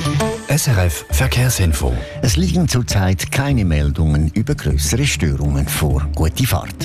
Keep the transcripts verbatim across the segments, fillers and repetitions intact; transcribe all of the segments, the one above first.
S R F Verkehrsinfo. Es liegen zurzeit keine Meldungen über größere Störungen vor. Gute Fahrt.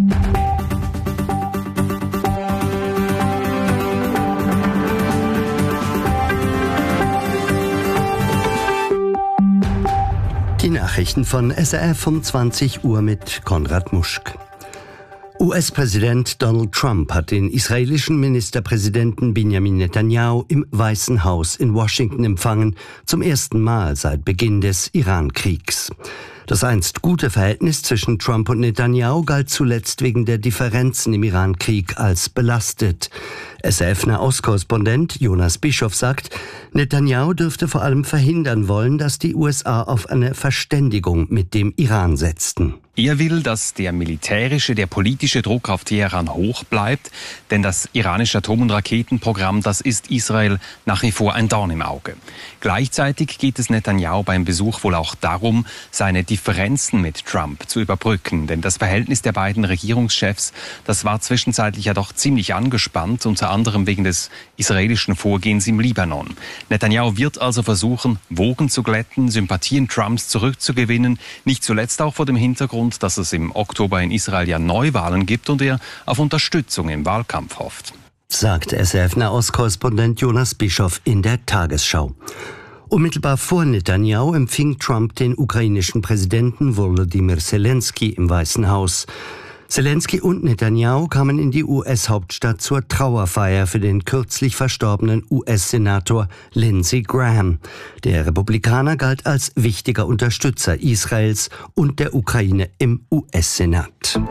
Die Nachrichten von S R F um zwanzig Uhr mit Konrad Muschk. U S-Präsident Donald Trump hat den israelischen Ministerpräsidenten Benjamin Netanyahu im Weißen Haus in Washington empfangen, zum ersten Mal seit Beginn des Iran-Kriegs. Das einst gute Verhältnis zwischen Trump und Netanyahu galt zuletzt wegen der Differenzen im Iran-Krieg als belastet. S R F-Nahostkorrespondent Jonas Bischof sagt, Netanyahu dürfte vor allem verhindern wollen, dass die U S A auf eine Verständigung mit dem Iran setzten. Er will, dass der militärische, der politische Druck auf Teheran hoch bleibt, denn das iranische Atom- und Raketenprogramm, das ist Israel nach wie vor ein Dorn im Auge. Gleichzeitig geht es Netanyahu beim Besuch wohl auch darum, seine Differenzen mit Trump zu überbrücken, denn das Verhältnis der beiden Regierungschefs, das war zwischenzeitlich ja doch ziemlich angespannt, unter anderem wegen des israelischen Vorgehens im Libanon. Netanyahu wird also versuchen, Wogen zu glätten, Sympathien Trumps zurückzugewinnen, nicht zuletzt auch vor dem Hintergrund, dass es im Oktober in Israel ja Neuwahlen gibt und er auf Unterstützung im Wahlkampf hofft. Sagt S R F-Nahostkorrespondent Jonas Bischof in der Tagesschau. Unmittelbar vor Netanyahu empfing Trump den ukrainischen Präsidenten Volodymyr Zelensky im Weißen Haus. Zelensky und Netanyahu kamen in die U S-Hauptstadt zur Trauerfeier für den kürzlich verstorbenen U S-Senator Lindsey Graham. Der Republikaner galt als wichtiger Unterstützer Israels und der Ukraine im U S-Senat.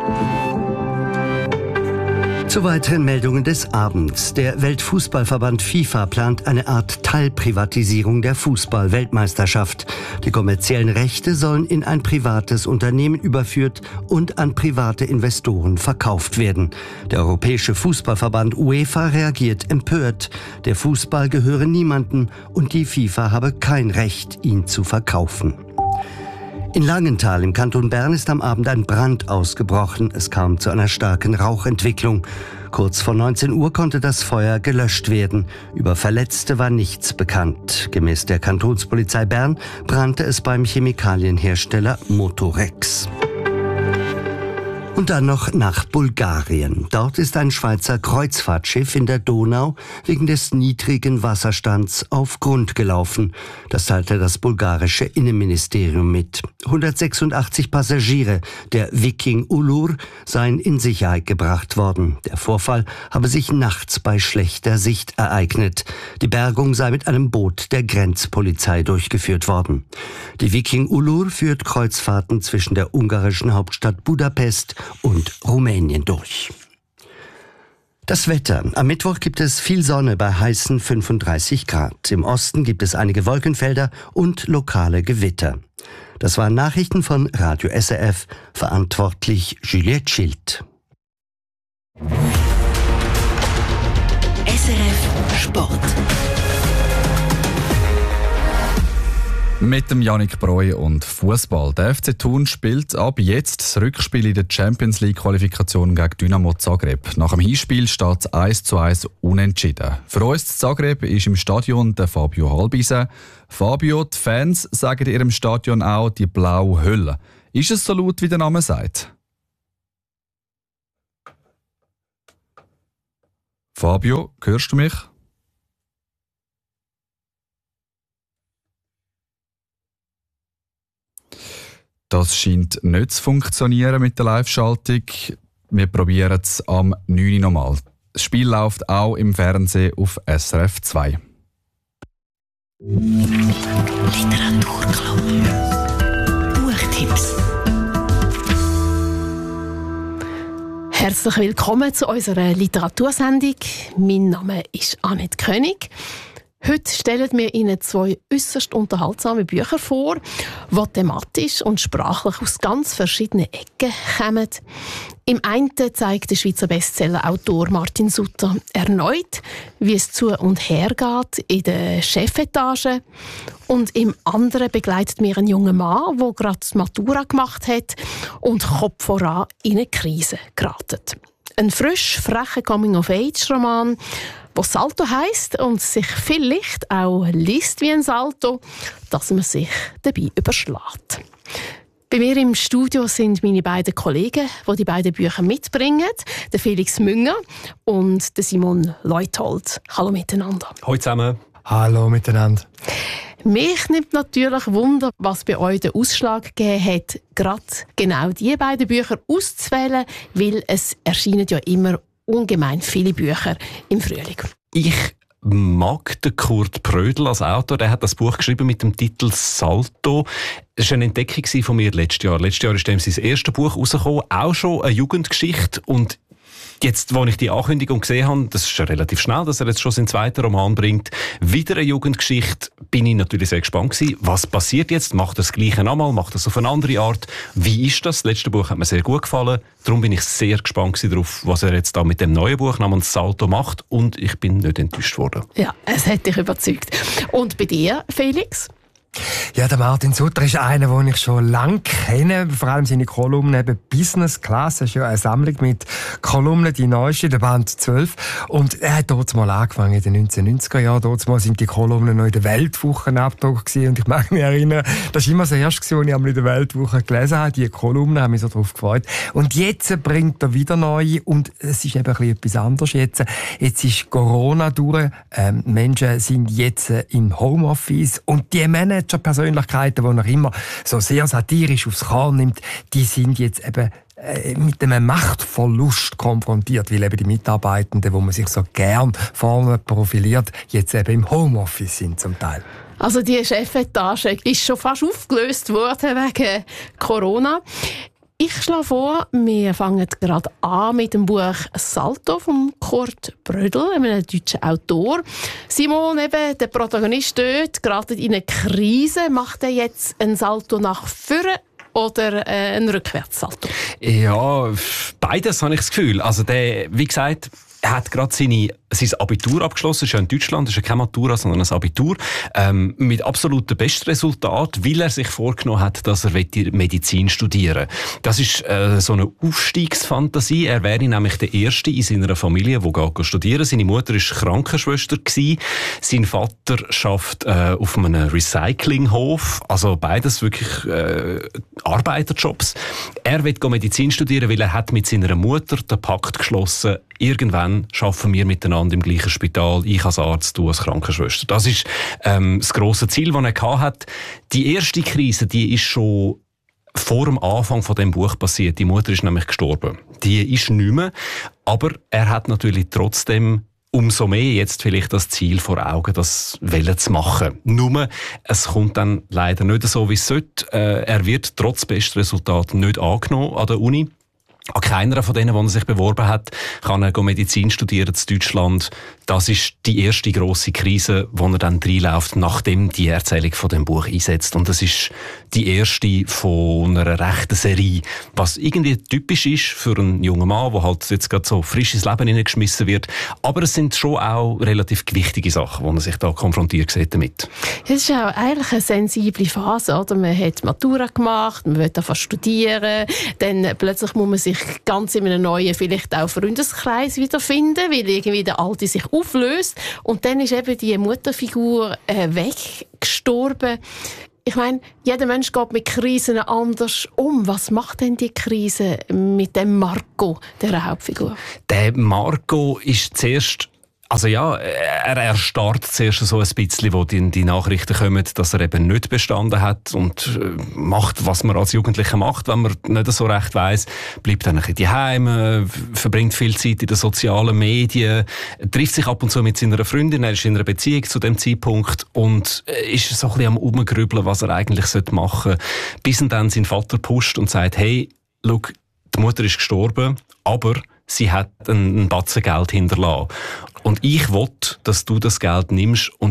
Zu weiteren Meldungen des Abends. Der Weltfußballverband FIFA plant eine Art Teilprivatisierung der Fußball-Weltmeisterschaft. Die kommerziellen Rechte sollen in ein privates Unternehmen überführt und an private Investoren verkauft werden. Der Europäische Fußballverband UEFA reagiert empört. Der Fußball gehöre niemandem und die FIFA habe kein Recht, ihn zu verkaufen. In Langenthal im Kanton Bern ist am Abend ein Brand ausgebrochen. Es kam zu einer starken Rauchentwicklung. Kurz vor neunzehn Uhr konnte das Feuer gelöscht werden. Über Verletzte war nichts bekannt. Gemäß der Kantonspolizei Bern brannte es beim Chemikalienhersteller Motorex. Und dann noch nach Bulgarien. Dort ist ein Schweizer Kreuzfahrtschiff in der Donau wegen des niedrigen Wasserstands auf Grund gelaufen. Das teilte das bulgarische Innenministerium mit. hundertsechsundachtzig Passagiere der Viking Ulur seien in Sicherheit gebracht worden. Der Vorfall habe sich nachts bei schlechter Sicht ereignet. Die Bergung sei mit einem Boot der Grenzpolizei durchgeführt worden. Die Viking Ulur führt Kreuzfahrten zwischen der ungarischen Hauptstadt Budapest und Rumänien durch. Das Wetter. Am Mittwoch gibt es viel Sonne bei heißen fünfunddreißig Grad. Im Osten gibt es einige Wolkenfelder und lokale Gewitter. Das waren Nachrichten von Radio S R F, verantwortlich Juliette Schild. S R F Sport. Mit dem Yannick Breu und Fußball. Der F C Thun spielt ab jetzt das Rückspiel in der Champions League Qualifikation gegen Dynamo Zagreb. Nach dem Hinspiel steht es eins zu eins unentschieden. Für uns in Zagreb ist im Stadion der Fabio Halbise. Fabio, die Fans sagen in ihrem Stadion auch die blaue Hölle. Ist es so laut, wie der Name sagt? Fabio, hörst du mich? Das scheint nicht zu funktionieren mit der Live-Schaltung. Wir probieren es am neun Uhr nochmal. Das Spiel läuft auch im Fernsehen auf S R F zwei. Literaturclub. Buchtipps. Herzlich willkommen zu unserer Literatursendung. Mein Name ist Annette König. Heute stellen wir Ihnen zwei äußerst unterhaltsame Bücher vor, die thematisch und sprachlich aus ganz verschiedenen Ecken kommen. Im einen zeigt der Schweizer Bestseller-Autor Martin Sutter erneut, wie es zu und her geht in der Chefetage. Und im anderen begleitet mir ein junger Mann, der gerade die Matura gemacht hat und Kopf voran in eine Krise geraten. Ein frisch, frecher Coming-of-Age-Roman, was Salto heisst und sich vielleicht auch liest wie ein Salto, dass man sich dabei überschlägt. Bei mir im Studio sind meine beiden Kollegen, die die beiden Bücher mitbringen, der Felix Münger und der Simon Leuthold. Hallo miteinander. Hallo zusammen. Hallo miteinander. Mich nimmt natürlich Wunder, was bei euch den Ausschlag gegeben hat, gerade genau diese beiden Bücher auszuwählen, weil es erscheinen ja immer ungemein viele Bücher im Frühling. Ich mag den Kurt Prödl als Autor. Der hat das Buch geschrieben mit dem Titel «Salto». Das war eine Entdeckung von mir letztes Jahr. Letztes Jahr ist sein erstes Buch rausgekommen, auch schon eine Jugendgeschichte. Und jetzt, als ich die Ankündigung gesehen habe, das ist schon relativ schnell, dass er jetzt schon seinen zweiten Roman bringt, wieder eine Jugendgeschichte, bin ich natürlich sehr gespannt gewesen. Was passiert jetzt? Macht er das Gleiche nochmal? Macht er es auf eine andere Art? Wie ist das? Das letzte Buch hat mir sehr gut gefallen. Darum bin ich sehr gespannt darauf, was er jetzt da mit dem neuen Buch namens «Salto» macht. Und ich bin nicht enttäuscht worden. Ja, es hat dich überzeugt. Und bei dir, Felix? Ja, der Martin Sutter ist einer, den ich schon lange kenne. Vor allem seine Kolumnen, eben Business Class. Das ist ja eine Sammlung mit Kolumnen, die neueste, der Band zwölf. Und er hat dort mal angefangen, in den neunzehnhundertneunziger Jahren. Dort mal sind die Kolumnen noch in der Weltwoche abgedruckt gewesen. Und ich mag mich erinnern, das war immer das Erste, was ich einmal in der Weltwoche gelesen habe. Die Kolumnen haben mich so darauf gefreut. Und jetzt bringt er wieder neue. Und es ist eben ein bisschen etwas anderes jetzt. Jetzt ist Corona durch. Ähm, Menschen sind jetzt im Homeoffice. Und die Männer Persönlichkeiten, die noch immer so sehr satirisch aufs Korn nimmt, die sind jetzt eben äh, mit einem Machtverlust konfrontiert, weil eben die Mitarbeitenden, wo man sich so gern vorne profiliert, jetzt eben im Homeoffice sind zum Teil. Also die Chefetage ist schon fast aufgelöst worden wegen Corona. Ich schlage vor, wir fangen gerade an mit dem Buch «Salto» von Kurt Prödl, einem deutschen Autor. Simon, eben, der Protagonist dort, gerade in eine Krise. Macht er jetzt einen Salto nach vorne oder äh, einen Rückwärtssalto? Ja, beides habe ich das Gefühl. Also der, wie gesagt, er hat gerade seine, sein Abitur abgeschlossen. Das ist ja in Deutschland, das ist ja keine Matura, sondern ein Abitur. Ähm, mit absolutem Bestresultat, weil er sich vorgenommen hat, dass er Medizin studieren will. Das ist äh, so eine Aufstiegsfantasie. Er wäre nämlich der Erste in seiner Familie, der geht studieren. Seine Mutter war Krankenschwester gewesen. Sein Vater arbeitet äh, auf einem Recyclinghof. Also beides wirklich äh, Arbeiterjobs. Er will Medizin studieren, weil er hat mit seiner Mutter den Pakt geschlossen, irgendwann arbeiten wir miteinander im gleichen Spital, ich als Arzt, du als Krankenschwester. Das ist ähm, das grosse Ziel, das er hatte. Die erste Krise, die ist schon vor dem Anfang von dem Buch passiert. Die Mutter ist nämlich gestorben. Die ist nicht mehr, aber er hat natürlich trotzdem umso mehr jetzt vielleicht das Ziel vor Augen, das Welle zu machen. Nur, es kommt dann leider nicht so, wie es sollte. Äh, er wird trotz Bestresultat nicht angenommen an der Uni. An keiner von denen, die er sich beworben hat, kann er Medizin studieren in Deutschland. Das ist die erste grosse Krise, wo er dann reinläuft, nachdem die Erzählung von dem Buch einsetzt. Und das ist die erste von einer rechten Serie, was irgendwie typisch ist für einen jungen Mann, der halt jetzt gerade so frisch ins Leben hineingeschmissen wird. Aber es sind schon auch relativ gewichtige Sachen, wo er sich da konfrontiert sieht damit. Es ist auch eigentlich eine sensible Phase, oder? Man hat Matura gemacht, man will davon studieren, dann plötzlich muss man sich ganz in einem neuen, vielleicht auch Freundeskreis wiederfinden, weil irgendwie der Alte sich auflöst. Und dann ist eben die Mutterfigur äh, weggestorben. Ich meine, jeder Mensch geht mit Krisen anders um. Was macht denn die Krise mit dem Marco, der Hauptfigur? Der Marco ist zuerst... Also ja, er erstarrt zuerst so ein bisschen, wo die, die Nachrichten kommen, dass er eben nicht bestanden hat und äh, macht, was man als Jugendlicher macht, wenn man nicht so recht weiss, bleibt dann ein bisschen daheim, äh, verbringt viel Zeit in den sozialen Medien, trifft sich ab und zu mit seiner Freundin, er ist in einer Beziehung zu dem Zeitpunkt und äh, ist so ein bisschen am Umgrübeln, was er eigentlich machen sollte, bis ihn dann sein Vater pusht und sagt, hey, schau, die Mutter ist gestorben, aber sie hat einen Batzen Geld hinterlassen. Und ich will, dass du das Geld nimmst und jetzt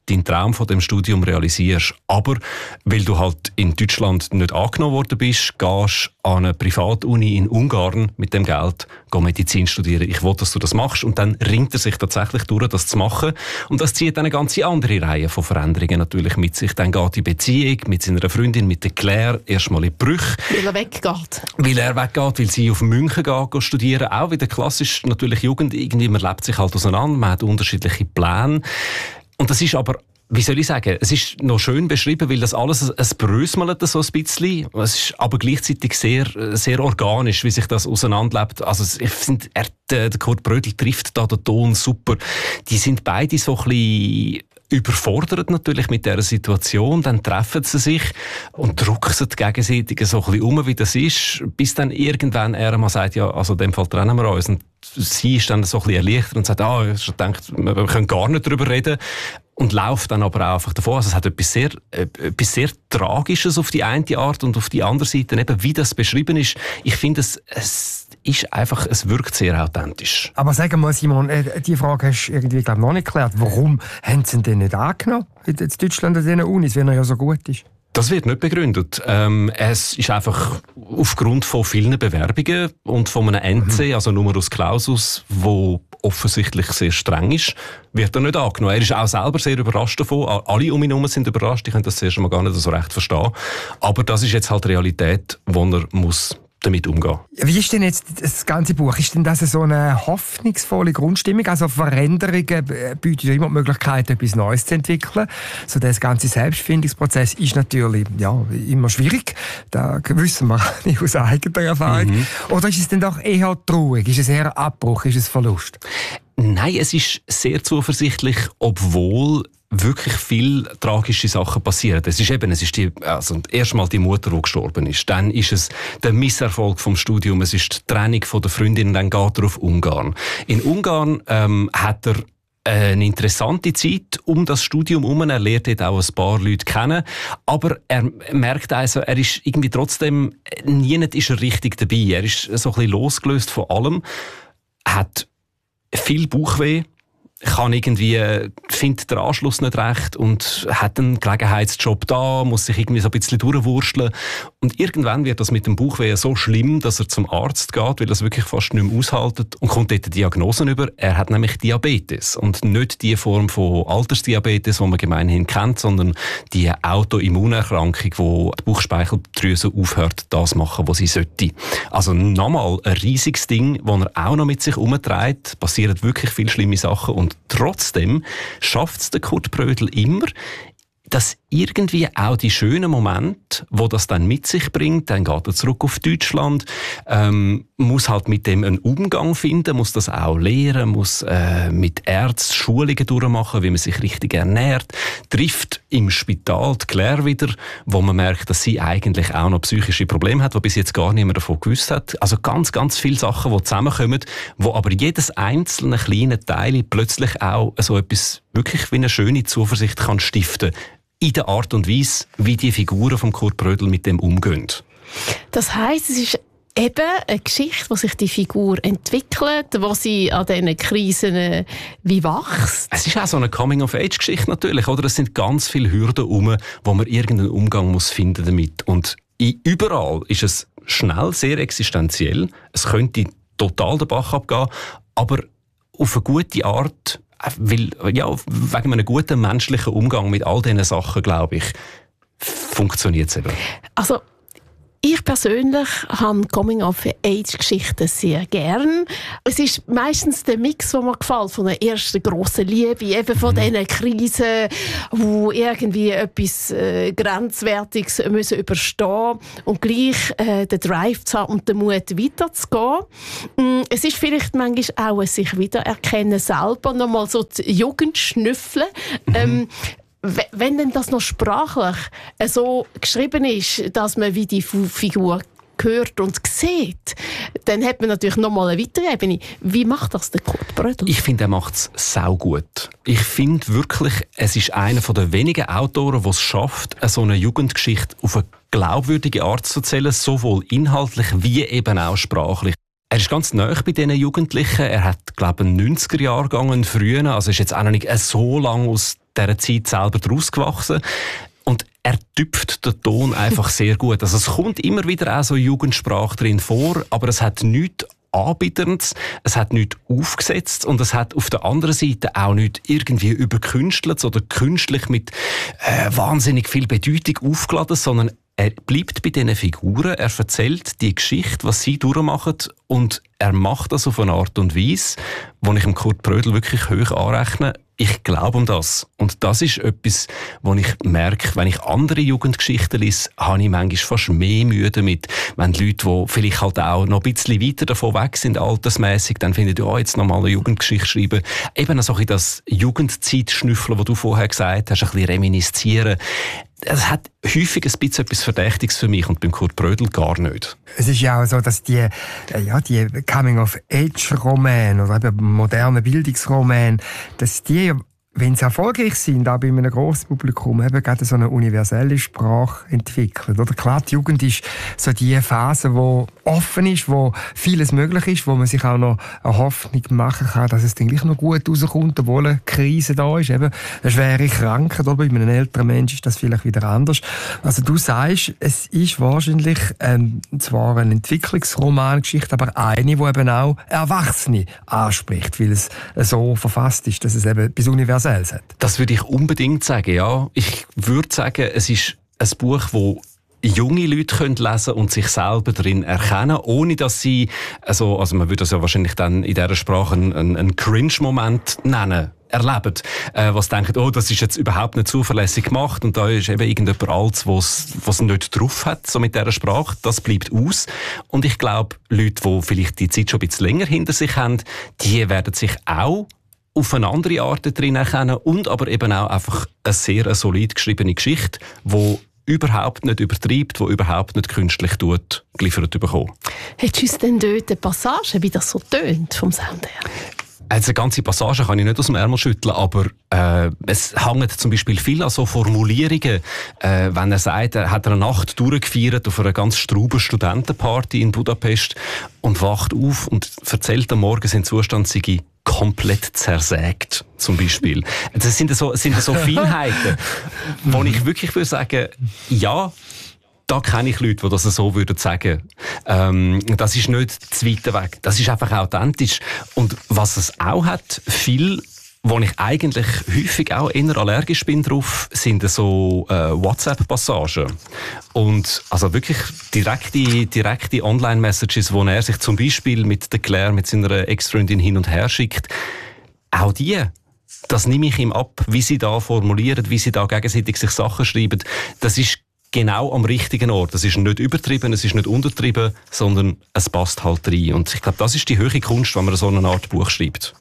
deinen Traum von dem Studium realisierst. Aber weil du halt in Deutschland nicht angenommen worden bist, gehst an eine Privatuni in Ungarn mit dem Geld, geh Medizin studieren. Ich will, dass du das machst. Und dann ringt er sich tatsächlich durch, das zu machen. Und das zieht eine ganze andere Reihe von Veränderungen natürlich mit sich. Dann geht die Beziehung mit seiner Freundin, mit der Claire, erstmal in Brüche. Weil er weggeht. Weil er weggeht, weil sie auf München geht, geht studieren. Auch wieder klassisch natürlich Jugend. Irgendwie, man lebt sich halt auseinander, man hat unterschiedliche Pläne. Und das ist aber, wie soll ich sagen, es ist noch schön beschrieben, weil das alles, es brösmelt so ein bisschen. Es ist aber gleichzeitig sehr, sehr organisch, wie sich das auseinanderlebt. Also ich finde, er, der Kurt Brödel trifft da den Ton super. Die sind beide so ein bisschen überfordert natürlich mit dieser Situation, dann treffen sie sich und drucksen gegenseitig so ein bisschen um, wie das ist, bis dann irgendwann er mal sagt, ja, also in dem Fall trennen wir uns. Und sie ist dann so ein bisschen erleichtert und sagt, ah, ich denke, wir können gar nicht darüber reden. Und läuft dann aber auch einfach davon. Also es hat etwas sehr, äh, etwas sehr Tragisches auf die eine Art und auf die andere Seite, eben wie das beschrieben ist. Ich finde, es, es ist einfach, es wirkt sehr authentisch. Aber sag mal, Simon, äh, die Frage hast du irgendwie, glaub, noch nicht geklärt. Warum haben sie ihn denn nicht angenommen in Deutschland an diesen Unis, wenn er ja so gut ist? Das wird nicht begründet. Ähm, es ist einfach aufgrund von vielen Bewerbungen und von einem N C, mhm. also Numerus Clausus, wo offensichtlich sehr streng ist, wird er nicht angenommen. Er ist auch selber sehr überrascht davon. Alle um ihn herum sind überrascht. Ich kann das zuerst mal gar nicht so recht verstehen. Aber das ist jetzt halt Realität, wo er muss damit umgehen. Wie ist denn jetzt das ganze Buch? Ist denn das so eine hoffnungsvolle Grundstimmung? Also Veränderungen bieten ja immer die Möglichkeit, etwas Neues zu entwickeln. So der ganze Selbstfindungsprozess ist natürlich ja, immer schwierig. Da wissen wir nicht aus eigener Erfahrung. Mhm. Oder ist es denn doch eher traurig? Ist es eher Abbruch? Ist es Verlust? Nein, es ist sehr zuversichtlich, obwohl wirklich viel tragische Sachen passieren. Es ist eben, es ist die, also erstmal die Mutter, die gestorben ist. Dann ist es der Misserfolg vom Studium. Es ist die Trennung von der Freundin. Dann geht er auf Ungarn. In Ungarn ähm, hat er eine interessante Zeit um das Studium herum. Er lernt dort auch ein paar Leute kennen. Aber er merkt also, er ist irgendwie trotzdem, nie ist er richtig dabei. Er ist so ein bisschen losgelöst von allem. Hat viel Bauchweh. Kann irgendwie, findet den Anschluss nicht recht und hat einen Gelegenheitsjob da, muss sich irgendwie so ein bisschen durchwursteln. Und irgendwann wird das mit dem Bauchweh so schlimm, dass er zum Arzt geht, weil er es wirklich fast nicht mehr aushaltet und kommt dort Diagnosen über. Er hat nämlich Diabetes. Und nicht die Form von Altersdiabetes, die man gemeinhin kennt, sondern die Autoimmunerkrankung, wo die Bauchspeicheldrüse aufhört, das machen, was sie sollte. Also nochmal ein riesiges Ding, das er auch noch mit sich umträgt. Passieren wirklich viele schlimme Sachen. Und trotzdem schafft es der Kurt Brödel immer, dass irgendwie auch die schönen Momente, wo das dann mit sich bringt, dann geht er zurück auf Deutschland, ähm, muss halt mit dem einen Umgang finden, muss das auch lernen, muss äh, mit Ärzten Schulungen durchmachen, wie man sich richtig ernährt, trifft im Spital die Claire wieder, wo man merkt, dass sie eigentlich auch noch psychische Probleme hat, die bis jetzt gar niemand davon gewusst hat. Also ganz, ganz viele Sachen, die zusammenkommen, wo aber jedes einzelne kleine Teil plötzlich auch so etwas wirklich wie eine schöne Zuversicht kann stiften, in der Art und Weise, wie die Figuren von Kurt Brödel mit dem umgehen. Das heisst, es ist eben eine Geschichte, wo sich die Figur entwickelt, wo sie an diesen Krisen äh, wie wächst. Es ist auch so eine Coming-of-Age-Geschichte natürlich, oder? Es sind ganz viele Hürden herum, wo man irgendeinen Umgang muss finden damit. Und überall ist es schnell sehr existenziell. Es könnte total den Bach abgehen, aber auf eine gute Art. Weil, ja, wegen einem guten menschlichen Umgang mit all diesen Sachen, glaube ich, funktioniert es eben. Also, ich persönlich habe Coming-of-Age-Geschichten sehr gern. Es ist meistens der Mix, der mir gefällt, von der ersten grossen Liebe, eben von mhm. diesen Krisen, wo irgendwie etwas äh, Grenzwertiges müssen überstehen und gleich äh, den Drive zu haben und den Mut weiterzugehen. Mm, es ist vielleicht manchmal auch ein sich wiedererkennen selber, nochmal so die Jugend schnüffeln. Mhm. Ähm, Wenn denn das noch sprachlich so geschrieben ist, dass man wie die Figur hört und sieht, dann hat man natürlich noch mal eine weitere Ebene. Wie macht das der Kurt Brödel? Ich finde, er macht es saugut. Ich finde wirklich, es ist einer der wenigen Autoren, der es schafft, so eine Jugendgeschichte auf eine glaubwürdige Art zu erzählen, sowohl inhaltlich wie eben auch sprachlich. Er ist ganz nahe bei diesen Jugendlichen. Er hat, glaube ich, einen neunziger-Jahrgang, einen frühen. Also ist jetzt auch noch nicht so lange aus dieser Zeit selber draus gewachsen. Und er tüpft den Ton einfach sehr gut. Also es kommt immer wieder auch so Jugendsprache drin vor, aber es hat nichts Anbieternd, es hat nichts aufgesetzt und es hat auf der anderen Seite auch nicht irgendwie überkünstelt oder künstlich mit äh, wahnsinnig viel Bedeutung aufgeladen, sondern er bleibt bei diesen Figuren, er erzählt die Geschichte, was sie durchmachen und er macht das auf eine Art und Weise, wo ich dem Kurt Brödel wirklich hoch anrechne. Ich glaube um das. Und das ist etwas, wo ich merke, wenn ich andere Jugendgeschichten lese, habe ich manchmal fast mehr Mühe damit. Wenn die Leute, die vielleicht halt auch noch ein bisschen weiter davon weg sind, altersmässig, dann finden die, oh, jetzt nochmal eine Jugendgeschichte schreiben. Eben so ein bisschen das Jugendzeitschnüffeln, das du vorher gesagt hast, ein bisschen reminiszieren. Es hat häufig ein bisschen etwas Verdächtiges für mich und beim Kurt Brödel gar nicht. Es ist ja auch so, dass die, ja, die Coming-of-Age-Romane oder eben moderne Bildungsromane, dass die, wenn sie erfolgreich sind, auch bei einem grossen Publikum, eben gerade so eine universelle Sprache entwickeln. Oder klar, die Jugend ist so die Phase, wo offen ist, wo vieles möglich ist, wo man sich auch noch eine Hoffnung machen kann, dass es dann gleich noch gut rauskommt, obwohl eine Krise da ist. Eben eine schwere Krankheit, oder bei einem älteren Mensch ist das vielleicht wieder anders. Also du sagst, es ist wahrscheinlich ähm, zwar eine Entwicklungsromangeschichte, aber eine, die eben auch Erwachsene anspricht, weil es so verfasst ist, dass es eben bis universell hat. Das würde ich unbedingt sagen, ja. Ich würde sagen, es ist ein Buch, das junge Leute können lesen und sich selber darin erkennen, ohne dass sie, also, also man würde das ja wahrscheinlich dann in dieser Sprache einen, einen Cringe-Moment nennen, erleben, äh, was denken, oh, das ist jetzt überhaupt nicht zuverlässig gemacht und da ist eben irgendjemand Altes, was nicht drauf hat, so mit dieser Sprache, das bleibt aus. Und ich glaube, Leute, die vielleicht die Zeit schon ein bisschen länger hinter sich haben, die werden sich auch auf eine andere Art drin erkennen und aber eben auch einfach eine sehr solid geschriebene Geschichte, die überhaupt nicht übertreibt, die überhaupt nicht künstlich tut, geliefert bekommen. Hättest du uns denn dort eine Passage, wie das so tönt vom Sound her? Also eine ganze Passage kann ich nicht aus dem Ärmel schütteln, aber äh, es hängt zum Beispiel viel an so Formulierungen. Äh, wenn er sagt, er hat eine Nacht durchgefeiert auf einer ganz strauben Studentenparty in Budapest und wacht auf und erzählt am Morgen, sein Zustand sei komplett zersägt, zum Beispiel. Das sind so, sind so Feinheiten, wo ich wirklich würde sagen, ja, da kenne ich Leute, die das so würden sagen. Ähm, das ist nicht zu weit weg. Das ist einfach authentisch. Und was es auch hat, viel, wo ich eigentlich häufig auch eher allergisch bin drauf, sind so äh, WhatsApp-Passagen. Und also wirklich direkte, direkte Online-Messages, wo er sich zum Beispiel mit der Claire, mit seiner Ex-Freundin hin und her schickt. Auch die, das nehme ich ihm ab, wie sie da formulieren, wie sie da gegenseitig sich Sachen schreiben. Das ist genau am richtigen Ort. Es ist nicht übertrieben, es ist nicht untertrieben, sondern es passt halt rein. Und ich glaube, das ist die höhere Kunst, wenn man so eine Art Buch schreibt.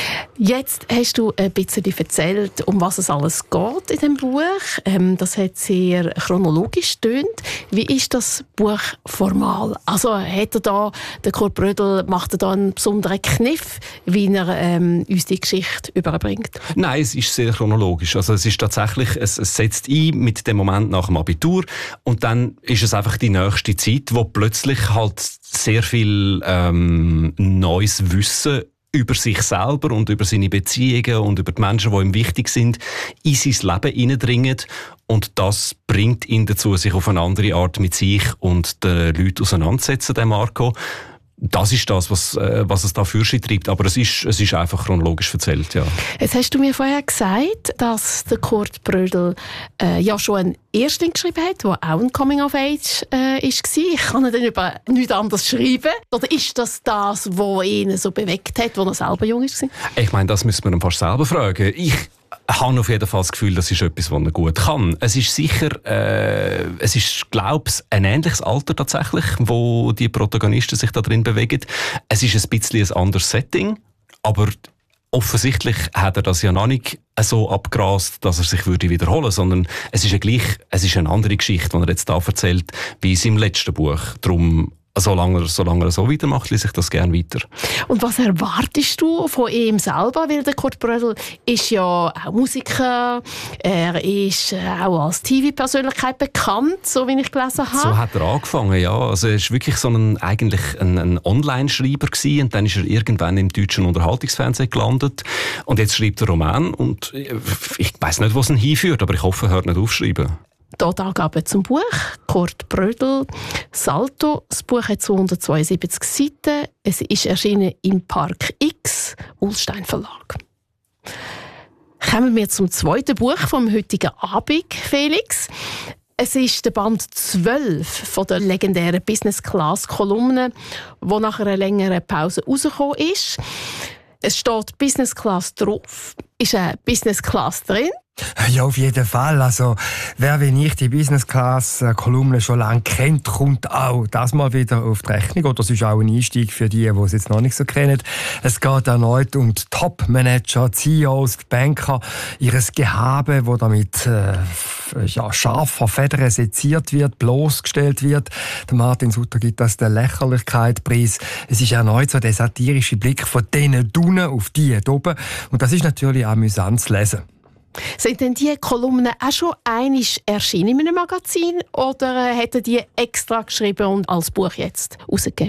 Jetzt hast du ein bisschen erzählt, um was es alles geht in dem Buch. Ähm, das hat sehr chronologisch getönt. Wie ist das Buch formal? Also hat er da, der Kurt Brödel, macht er da einen besonderen Kniff, wie er ähm, uns die Geschichte überbringt? Nein, es ist sehr chronologisch. Also es ist tatsächlich, es, es setzt ein mit dem Moment nach dem Abitur und dann ist es einfach die nächste Zeit, wo plötzlich halt sehr viel ähm, neues Wissen über sich selber und über seine Beziehungen und über die Menschen, die ihm wichtig sind, in sein Leben hineindringen. Und das bringt ihn dazu, sich auf eine andere Art mit sich und den Leuten auseinanderzusetzen, der Marco. Das ist das, was, äh, was es da für sich treibt. Aber es ist, es ist einfach chronologisch erzählt, ja. Jetzt hast du mir vorher gesagt, dass der Kurt Brödel äh, ja schon einen Erstling geschrieben hat, der auch ein Coming-of-Age äh, war. Ich kann ihn dann über nichts anderes schreiben. Oder ist das das, was ihn so bewegt hat, als er selber jung war? Ich meine, das müsste man ihn fast selber fragen. Ich habe auf jeden Fall das Gefühl, das ist etwas, was er gut kann. Es ist sicher, äh, es ist, glaube ich, ein ähnliches Alter tatsächlich, wo die Protagonisten sich da drin bewegen. Es ist ein bisschen ein anderes Setting, aber offensichtlich hat er das ja noch nicht so abgrast, dass er sich würde wiederholen, sondern es ist ja gleich, es ist eine andere Geschichte, die er jetzt da erzählt, wie in seinem letzten Buch. Darum solange er, solange er so weitermacht, lese ich das gerne weiter. Und was erwartest du von ihm selber? Weil der Kurt Brödel ist ja auch Musiker, er ist auch als T V-Persönlichkeit bekannt, so wie ich gelesen habe. So hat er angefangen, ja. Also er ist wirklich so ein, eigentlich ein, ein Online-Schreiber gewesen, und dann ist er irgendwann im deutschen Unterhaltungsfernsehen gelandet und jetzt schreibt er Roman und ich weiss nicht, wo es ihn hinführt, aber ich hoffe, er hört nicht aufschreiben. Hier die Angaben zum Buch. Kurt Brödel, Salto. Das Buch hat zweihundertzweiundsiebzig Seiten. Es ist erschienen im Park X, Ullstein Verlag. Kommen wir zum zweiten Buch vom heutigen Abend, Felix. Es ist der Band zwölf von der legendären Business-Class-Kolumne, die nach einer längeren Pause rausgekommen ist. Es steht Business Class drauf. Ist eine Business Class drin? Ja, auf jeden Fall. Also, wer wie ich die Business Class Kolumne schon lange kennt, kommt auch das mal wieder auf die Rechnung. Oder es ist auch ein Einstieg für die, die es jetzt noch nicht so kennen. Es geht erneut um die Top-Manager, C E Os, Banker, ihres Gehabe, wo damit äh, ja, scharf vor Federn seziert wird, bloßgestellt wird. Der Martin Sutter gibt das den Lächerlichkeitspreis. Es ist erneut so der satirische Blick von denen unten auf die hier oben. Und das ist natürlich amüsant zu lesen. Sind denn diese Kolumnen auch schon einmal erschienen in einem Magazin oder äh, hat er die extra geschrieben und als Buch jetzt rausgegeben?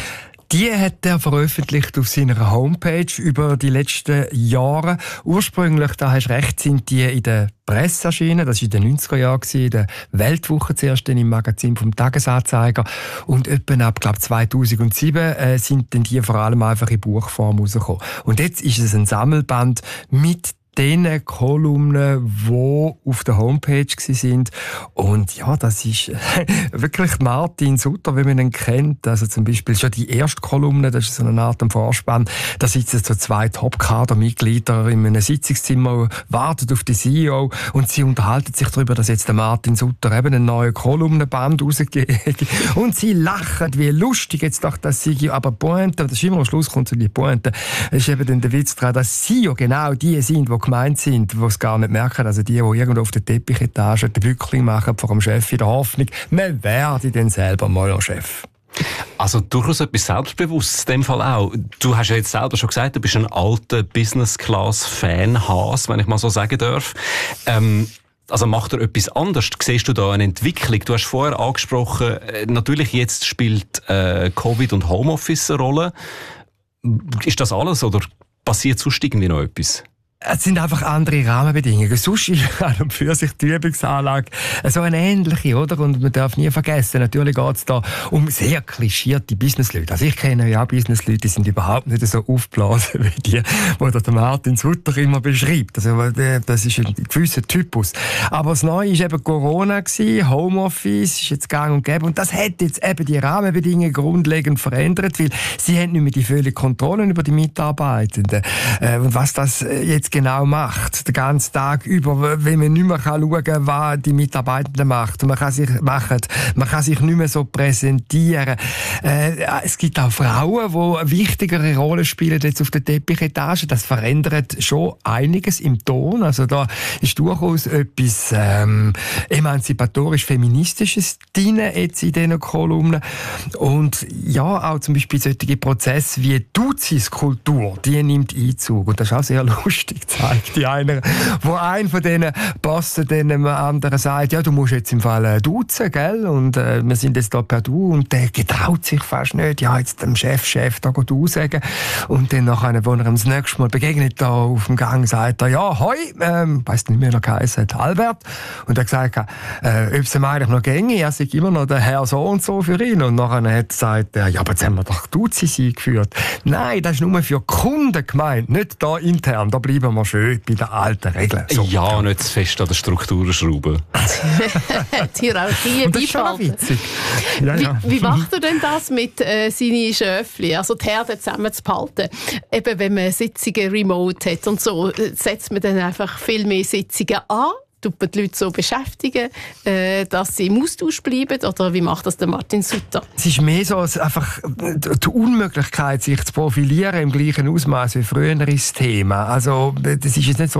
Die hat er veröffentlicht auf seiner Homepage über die letzten Jahre. Ursprünglich, da hast du recht, sind die in der Presse erschienen. Das war in den neunziger Jahren, in der Weltwoche zuerst im Magazin vom Tagesanzeiger. Und etwa ab, glaube zweitausendsieben äh, sind dann die vor allem einfach in Buchform rausgekommen. Und jetzt ist es ein Sammelband mit den Kolumnen, die auf der Homepage sind. Und ja, das ist wirklich Martin Sutter, wie man ihn kennt. Also zum Beispiel schon die erste Kolumne, das ist so eine Art Vorspann. Da sitzen so zwei Top-Kader-Mitglieder in einem Sitzungszimmer, warten auf die C E O und sie unterhalten sich darüber, dass jetzt der Martin Sutter eben einen neuen Kolumnenband rausgegeben. Und sie lachen, wie lustig jetzt doch das sei. Aber Pointe, das ist immer am Schluss kommt so die Pointe, ist eben dann der Witz daran, dass sie ja genau die sind, die gemeint sind, die es gar nicht merken. Also die, die irgendwo auf der Teppichetage den Bückling machen vor dem Chef in der Hoffnung, man werde dann selber mal ein Chef. Also durchaus etwas Selbstbewusstes in dem Fall auch. Du hast ja jetzt selber schon gesagt, du bist ein alter Business-Class-Fan-Has, wenn ich mal so sagen darf. Ähm, also macht er etwas anderes? Siehst du da eine Entwicklung? Du hast vorher angesprochen, natürlich jetzt spielt äh, Covid und Homeoffice eine Rolle. Ist das alles oder passiert sonst irgendwie noch etwas? Es sind einfach andere Rahmenbedingungen. Sonst ist an und für sich die Übungsanlage so eine ähnliche, oder? Und man darf nie vergessen, natürlich geht es da um sehr klischierte Businessleute. Also ich kenne ja auch Businessleute, die sind überhaupt nicht so aufgeblasen wie die, die der Martin Sutter immer beschreibt. Also das ist ein gewisser Typus. Aber das Neue war eben Corona gewesen, Homeoffice ist jetzt gang und gäbe. Und das hat jetzt eben die Rahmenbedingungen grundlegend verändert, weil sie haben nicht mehr die völlige Kontrolle über die Mitarbeitenden. Und was das jetzt genau macht, den ganzen Tag über, wenn man nicht mehr schauen kann, was die Mitarbeitenden macht. Man kann sich machen, man kann sich nicht mehr so präsentieren. Äh, es gibt auch Frauen, die eine wichtigere Rolle spielen jetzt auf der Teppichetage. Das verändert schon einiges im Ton. Also da ist durchaus etwas ähm, emanzipatorisch-feministisches drin jetzt in diesen Kolumnen. Und ja, auch zum Beispiel solche Prozesse wie Duzis-Kultur, die nimmt Einzug. Und das ist auch sehr lustig. Zeigt die einer, wo ein von diesen Bossen dem anderen sagt, ja, du musst jetzt im Fall duzen, gell? Und äh, wir sind jetzt da per Du und der getraut sich fast nicht, ja, jetzt dem Chef, Chef da du sagen. Und dann nachher, wo er ihm das nächste Mal begegnet, da auf dem Gang, sagt er, ja, hoi, ähm, weiss nicht mehr, wie er geheißen hat, Albert. Und er hat gesagt, äh, ob es ihm eigentlich noch ginge, er sei immer noch der Herr so und so für ihn. Und nachher hat er gesagt, ja, aber jetzt haben wir doch Duzis eingeführt. Nein, das ist nur für Kunden gemeint, nicht da intern, da bleiben wir schön bei den alten Regeln. So, ja, nicht zu fest an der Strukturen schrauben. Die Hierarchie beibehalten. Ja, ja. Wie, wie macht er denn das mit äh, seinen Schöfli, also die Herde zusammen zu behalten? Eben, wenn man Sitzungen remote hat und so, setzt man dann einfach viel mehr Sitzungen an? Tut man die Leute so beschäftigen, äh, dass sie im Austausch bleiben? Oder wie macht das der Martin Sutter? Es ist mehr so als einfach die Unmöglichkeit, sich zu profilieren im gleichen Ausmaß wie früher ist das Thema. Also, das ist jetzt nicht so,